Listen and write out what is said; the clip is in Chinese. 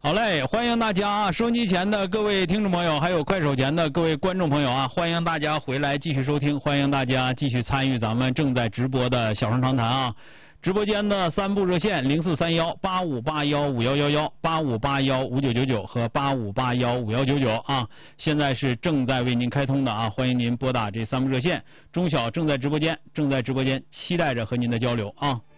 好嘞，欢迎大家啊！收音机前的各位听众朋友，还有快手前的各位观众朋友啊，欢迎大家回来继续收听，欢迎大家继续参与咱们正在直播的小声长谈啊！直播间的3部热线043185815111、85815999和85815199啊，现在是正在为您开通的啊，欢迎您拨打这3部热线。钟晓正在直播间，期待着和您的交流啊。